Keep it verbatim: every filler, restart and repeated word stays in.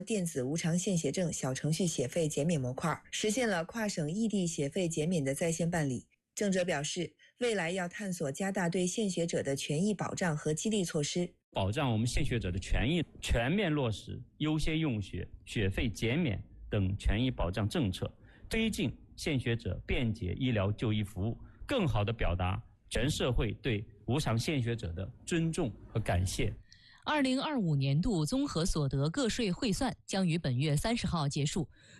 电子无偿献血证小程序写费减免模块，实现了跨省异地写费减免的在线办理。郑哲表示，未来要探索加大对献血者的权益保障和激励措施， 保障我们献血者的权益，全面落实优先用血、血费减免等权益保障政策，推进献血者便捷医疗就医服务，更好地表达全社会对无偿献血者的尊重和感谢。 二零二五年度综合所得个税汇算将于本月三十号结束。